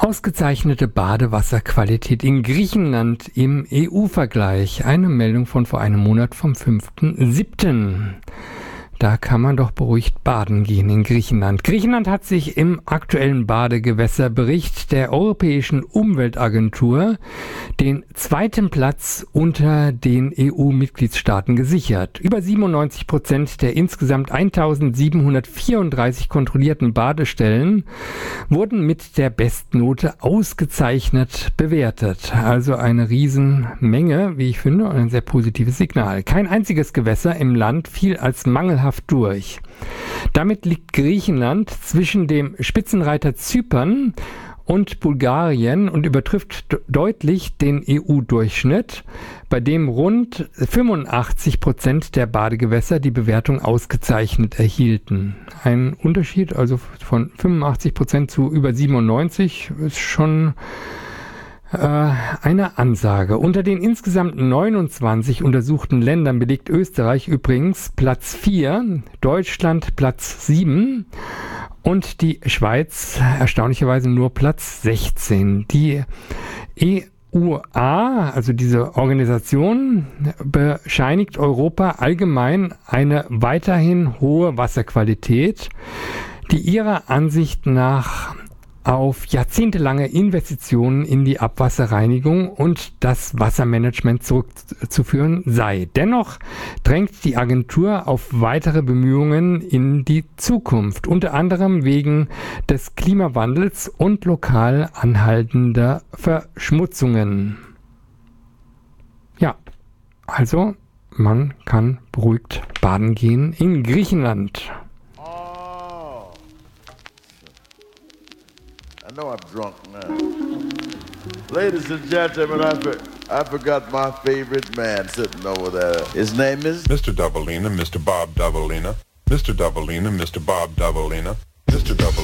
Ausgezeichnete Badewasserqualität in Griechenland im EU-Vergleich. Eine Meldung von vor einem Monat vom 5.7. Da kann man doch beruhigt baden gehen in Griechenland. Griechenland hat sich im aktuellen Badegewässerbericht der Europäischen Umweltagentur den zweiten Platz unter den EU-Mitgliedstaaten gesichert. Über 97% der insgesamt 1734 kontrollierten Badestellen wurden mit der Bestnote ausgezeichnet bewertet. Also eine Riesenmenge, wie ich finde, und ein sehr positives Signal. Kein einziges Gewässer im Land fiel als mangelhaft durch. Damit liegt Griechenland zwischen dem Spitzenreiter Zypern und Bulgarien und übertrifft deutlich den EU-Durchschnitt, bei dem rund 85% der Badegewässer die Bewertung ausgezeichnet erhielten. Ein Unterschied also von 85% zu über 97% ist schon eine Ansage. Unter den insgesamt 29 untersuchten Ländern belegt Österreich übrigens Platz 4, Deutschland Platz 7 und die Schweiz erstaunlicherweise nur Platz 16. Die EUA, also diese Organisation, bescheinigt Europa allgemein eine weiterhin hohe Wasserqualität, die ihrer Ansicht nach auf jahrzehntelange Investitionen in die Abwasserreinigung und das Wassermanagement zurückzuführen sei. Dennoch drängt die Agentur auf weitere Bemühungen in die Zukunft, unter anderem wegen des Klimawandels und lokal anhaltender Verschmutzungen. Ja, also man kann beruhigt baden gehen in Griechenland. I know I'm drunk now. Ladies and gentlemen, I forgot my favorite man sitting over there. His name is Mr. Doubleina, Mr. Bob Doubleina, Mr. Doubleina, Mr. Bob Doubleina, Mr. Doubleina.